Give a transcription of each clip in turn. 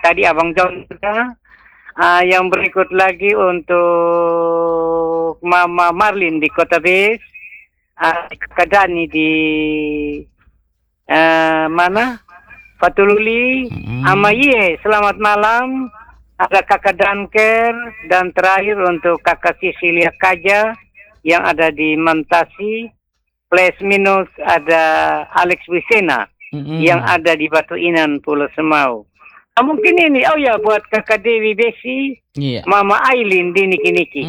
tadi Abang John sudah. Yang berikut lagi untuk Mama Marlin di Kota Bis, Kakak Dani di mana? Fatululi, Amaye, selamat malam. Ada Kakak Danker, dan terakhir untuk Kakak Sisilia Kaja yang ada di Mantasi. Plus minus ada Alex Wisena yang ada di Batu Inan, Pulau Semau. Mungkin ini, buat Kakak Dewi Besi, Mama Aileen di Niki-Niki.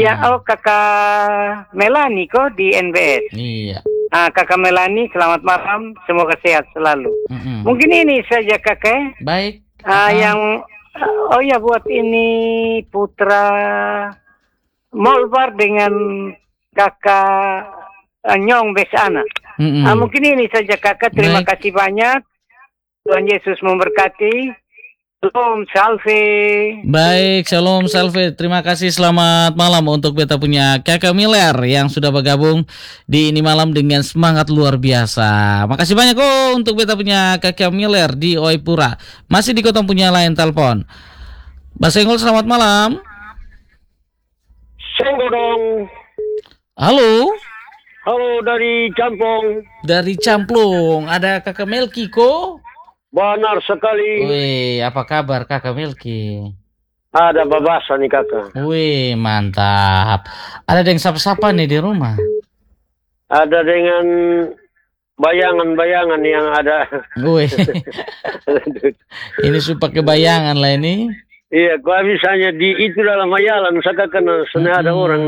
Kakak Melani kok di NBS. Kakak Melani, selamat malam, semoga sehat selalu. Mungkin ini saja Kakak. Baik. Yang buat ini Putra Molbar dengan Kakak Nyong Besana. Mungkin ini saja Kakak, terima kasih banyak. Tuhan Yesus memberkati. Shalom Salve. Baik, Shalom Salve. Terima kasih, selamat malam untuk beta punya Kakak Miller yang sudah bergabung di ini malam dengan semangat luar biasa. Makasih banyak untuk beta punya Kakak Miller di Oipura. Masih di Kota punya lain telepon. Mbak Senggol, selamat malam. Senggol dong. Halo. Halo dari Camplong. Dari Camplong, ada Kakak Melki kok? Benar sekali. Wih, apa kabar Kakak Melki? Ada babasa nih Kakak. Wih, mantap. Ada yang sapa-sapa nih di rumah? Ada dengan bayangan-bayangan yang ada. Wih. Ini supaya kebayangan lah ini. Iya, kalau misalnya di itu dalam hayalan, saya kena ada orang.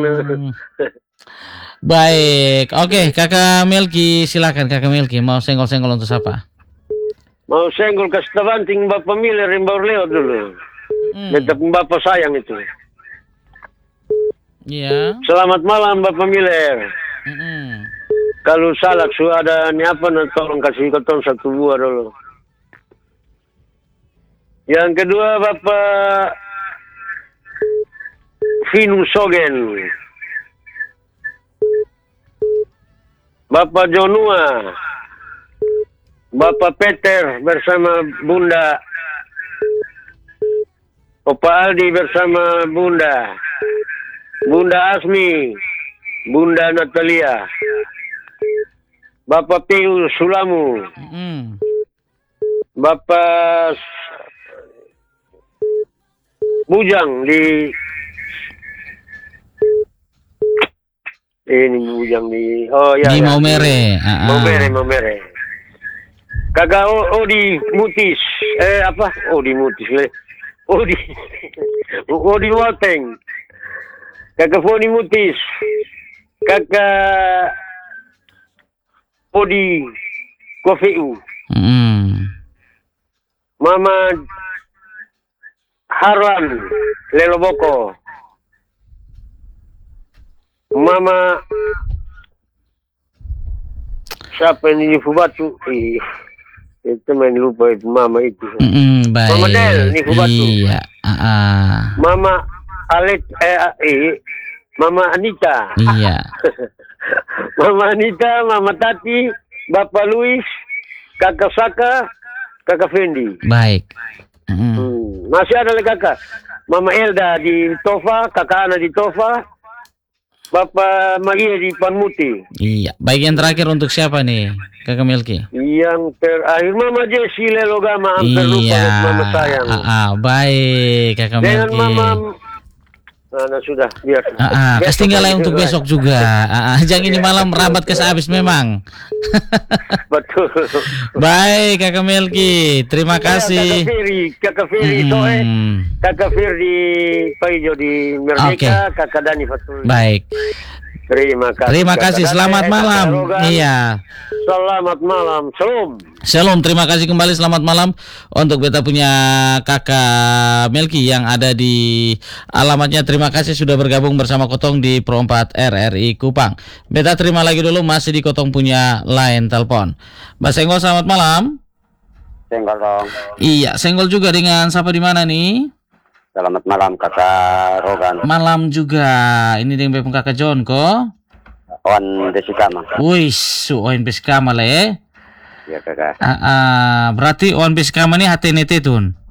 Baik, oke, Kakak Melki, silakan Kakak Melki, mau senggol-senggol untuk siapa? Mau senggol ke Stabanting Bapak Miller yang baru lewat dulu. Tetap Bapak sayang itu. Iya. Selamat malam Bapak Miller. Kalau salak sudah ada ni apa, tolong kasih kotong 1 buah dulu. Yang kedua Bapak Vinu Sogen, Bapak Jonua, Bapak Peter bersama Bunda, Opa Aldi bersama Bunda, Bunda Asmi, Bunda Natalia, Bapak Piu Sulamu, Bapak Bujang di ini Bujang di di Maumere. Maumere. Kakak Odi Mutis, Odi Mutis le. Odi Wateng. Kakak Foni Mutis. Kakak Odi Kofiu. Mama Harwan Leloboko. Mama siapa ini Fubatu? Itu main lupa itu Mama itu. Baik. Mama Del ini Fubatu. Iya. Mama Alet Mama Anita. Iya. Mama Anita, Mama Tati, Bapak Luis, Kakak Saka, Kakak Fendi. Baik. Masih ada lagi Kakak. Mama Elda di Tofa, Kakak Ana di Tofa, Bapak Maria di Panmuti. Iya. Baik, yang terakhir untuk siapa nih, Kakak Melki? Yang terakhir Mama Jessi Lelogama, hampir lupa Mama sayang. Baik, Kakak Melki. Dengan Mama sudah biar. Kasih tinggal untuk besok juga. Jangan ini malam merambat ke sehabis memang. Betul. Baik, Kakak Melki, terima kasih. Kakak Firi, Kakak Firdi Paijo di Merdeka, Kakak Dani Fatul. Baik. Terima kasih. Selamat malam. Iya. Selamat malam. Shalom. Shalom. Terima kasih kembali. Selamat malam untuk beta punya Kakak Melki yang ada di alamatnya. Terima kasih sudah bergabung bersama Kotong di Pro 4 RRI Kupang. Beta terima lagi dulu, masih di Kotong punya line telepon. Mbak Senggol, selamat malam. Senggol dong. Iya, Senggol juga dengan siapa di mana nih? Selamat malam Kakak Rogan. Malam juga. Ini dengan Bepung Kakak John kok. Wan Desikama. Wih, Wan Desikama lah ya. Ya Kakak. Berarti Wan Desikama ini HTNT tun.